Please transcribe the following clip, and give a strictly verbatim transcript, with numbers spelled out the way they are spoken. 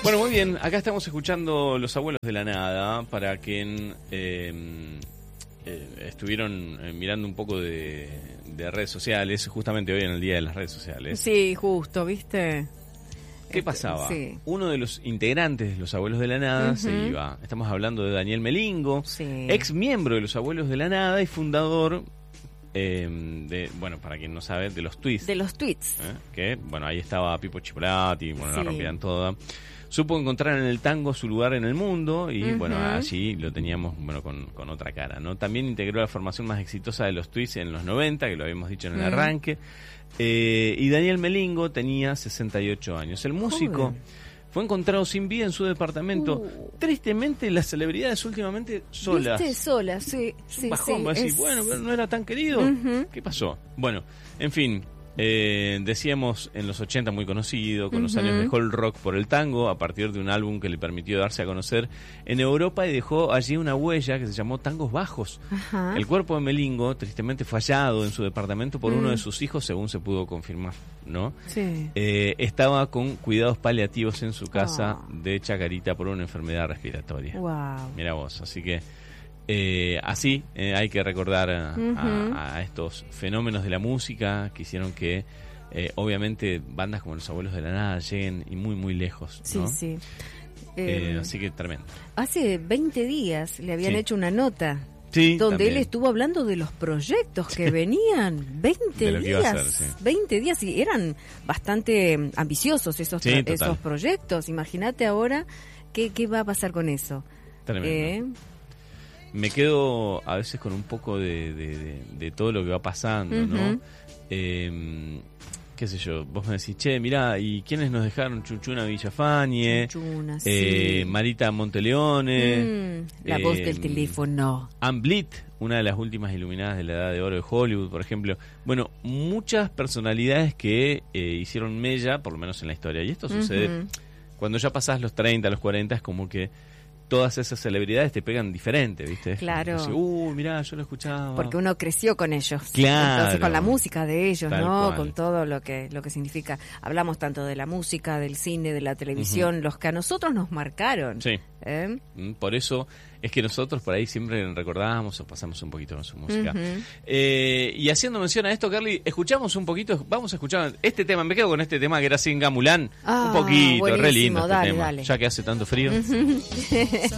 Bueno, muy bien, acá estamos escuchando Los Abuelos de la Nada, para quien eh, eh, estuvieron eh, mirando un poco de, de redes sociales, justamente hoy en el Día de las Redes Sociales. Sí, justo, ¿viste? ¿Qué pasaba? Sí. Uno de los integrantes de Los Abuelos de la Nada uh-huh. se iba. Estamos hablando de Daniel Melingo, sí. ex miembro de Los Abuelos de la Nada y fundador eh, de, bueno, para quien no sabe, de los tweets. De los tweets. ¿Eh? Que, bueno, ahí estaba Pipo Chipolati, bueno, sí. la rompían toda. Supo encontrar en el tango su lugar en el mundo y, uh-huh. bueno, allí lo teníamos, bueno, con, con otra cara, ¿no? También integró la formación más exitosa de los tweets en los noventa, que lo habíamos dicho en el uh-huh. arranque. Eh, y Daniel Melingo tenía sesenta y ocho años. El músico Joder. fue encontrado sin vida en su departamento. Uh. Tristemente, las celebridades últimamente solas. ¿Viste? Solas, sí. sí, bajón, sí, va a decir, es... bueno, pero no era tan querido. Uh-huh. ¿Qué pasó? Bueno, en fin, eh, decíamos en los ochenta muy conocido, con uh-huh. los años dejó el rock por el tango, a partir de un álbum que le permitió darse a conocer en Europa y dejó allí una huella que se llamó Tangos Bajos. Uh-huh. El cuerpo de Melingo, tristemente fallado en su departamento por uh-huh. uno de sus hijos, según se pudo confirmar, ¿no? Sí. Eh, estaba con cuidados paliativos en su casa oh. de Chacarita por una enfermedad respiratoria. Wow. Mira vos, así que eh, así eh, hay que recordar a, uh-huh. a, a estos fenómenos de la música que hicieron que eh, obviamente bandas como Los Abuelos de la Nada lleguen y muy muy lejos, ¿no? Sí, sí. Eh, eh, así que tremendo. Hace veinte días le habían sí. hecho una nota. Sí, donde también. él estuvo hablando de los proyectos que venían. veinte días. Hacer, sí. veinte días y eran bastante ambiciosos esos, sí, tra- esos proyectos. Imagínate ahora qué, qué va a pasar con eso. Tremendo. Eh, Me quedo a veces con un poco de, de, de, de todo lo que va pasando, uh-huh. ¿no? Eh, qué sé yo, vos me decís, che, mirá, ¿y quiénes nos dejaron? Chuchuna Villafañe, Chuchuna, eh, sí. Marita Monteleone, mm, la eh, voz del teléfono, Ann Blitt, una de las últimas iluminadas de la edad de oro de Hollywood, por ejemplo. Bueno, muchas personalidades que eh, hicieron mella, por lo menos en la historia, y esto sucede uh-huh. cuando ya pasás los treinta, los cuarenta, es como que todas esas celebridades te pegan diferente, ¿viste? Claro. Uy, uh, mirá, yo lo escuchaba. Porque uno creció con ellos. Claro. Entonces, con la música de ellos, Tal ¿no? cual. Con todo lo que lo que significa. Hablamos tanto de la música, del cine, de la televisión, uh-huh. los que a nosotros nos marcaron. Sí. ¿Eh? Por eso es que nosotros por ahí siempre recordábamos o pasamos un poquito con su música. Uh-huh. Eh, y haciendo mención a esto, Carly, escuchamos un poquito, vamos a escuchar este tema, me quedo con este tema que era Singa Mulán, ah, un poquito, buenísimo. re lindo este dale, tema, dale. ya que hace tanto frío. Uh-huh.